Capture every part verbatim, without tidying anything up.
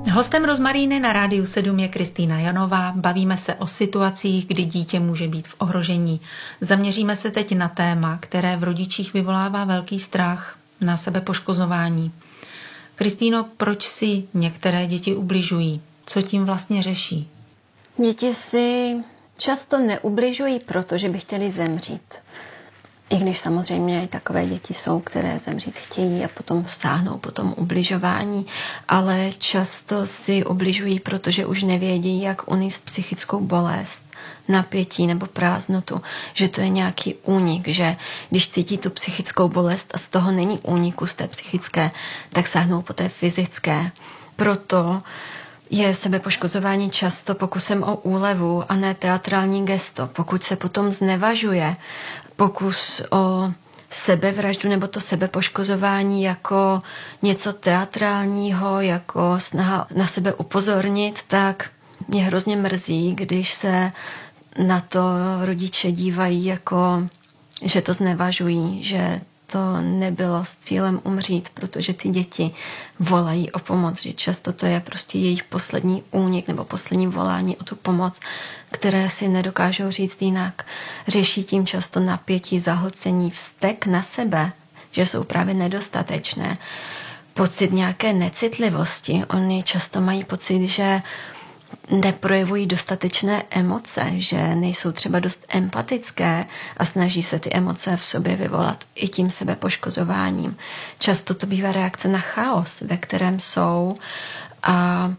Hostem Rozmaríny na Rádiu sedm je Kristýna Janová. Bavíme se o situacích, kdy dítě může být v ohrožení. Zaměříme se teď na téma, které v rodičích vyvolává velký strach, na sebepoškozování. Kristýno, proč si některé děti ubližují? Co tím vlastně řeší? Děti si často neubližují, protože by chtěli zemřít. I když samozřejmě i takové děti jsou, které zemřít chtějí a potom sáhnou po tom ubližování, ale často si ubližují, protože už nevědí, jak unést psychickou bolest, napětí nebo prázdnotu, že to je nějaký únik, že když cítí tu psychickou bolest a z toho není úniku z té psychické, tak sáhnou po té fyzické. Proto je sebepoškozování často pokusem o úlevu a ne teatrální gesto. Pokud se potom znevažuje pokus o sebevraždu nebo to sebepoškozování jako něco teatrálního, jako snaha na sebe upozornit, tak mě hrozně mrzí, když se na to rodiče dívají jako, že to znevažují, že to nebylo s cílem umřít, protože ty děti volají o pomoc, že často to je prostě jejich poslední únik nebo poslední volání o tu pomoc, které si nedokážou říct jinak. Řeší tím často napětí, zahlcení, vztek na sebe, že jsou právě nedostatečné. Pocit nějaké necitlivosti. Oni často mají pocit, že neprojevují dostatečné emoce, že nejsou třeba dost empatické a snaží se ty emoce v sobě vyvolat i tím sebepoškozováním. Často to bývá reakce na chaos, ve kterém jsou, a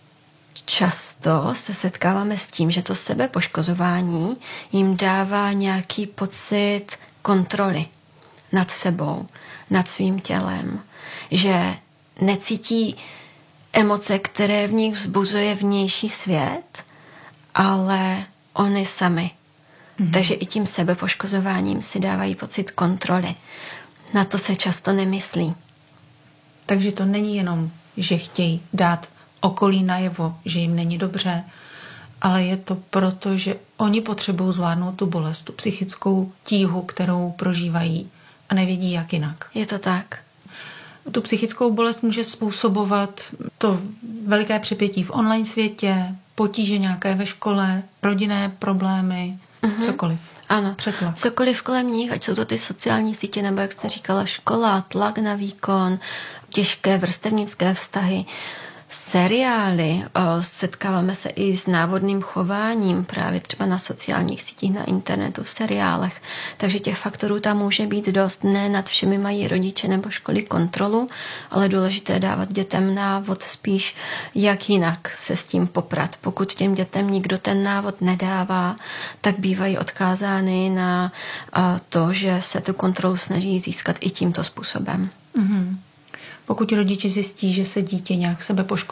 často se setkáváme s tím, že to sebepoškozování jim dává nějaký pocit kontroly nad sebou, nad svým tělem, že necítí emoce, které v nich vzbuzuje vnější svět, ale oni sami. Mm-hmm. Takže i tím sebepoškozováním si dávají pocit kontroly. Na to se často nemyslí. Takže to není jenom, že chtějí dát okolí najevo, že jim není dobře, ale je to proto, že oni potřebují zvládnout tu bolest, tu psychickou tíhu, kterou prožívají a nevědí, jak jinak. Je to tak. Tu psychickou bolest může způsobovat to veliké přepětí v online světě, potíže nějaké ve škole, rodinné problémy, mm-hmm. cokoliv. Ano, Přetlak. Cokoliv kolem nich, ať jsou to ty sociální sítě, nebo jak jste říkala, škola, tlak na výkon, těžké vrstevnické vztahy, seriály, setkáváme se i s návodným chováním právě třeba na sociálních sítích, na internetu, v seriálech. Takže těch faktorů tam může být dost. Ne nad všemi mají rodiče nebo školy kontrolu, ale důležité dávat dětem návod spíš, jak jinak se s tím poprat. Pokud těm dětem nikdo ten návod nedává, tak bývají odkázány na to, že se tu kontrolu snaží získat i tímto způsobem. Mm-hmm. Pokud rodiče zjistí, že se dítě nějak sebepoškozuje,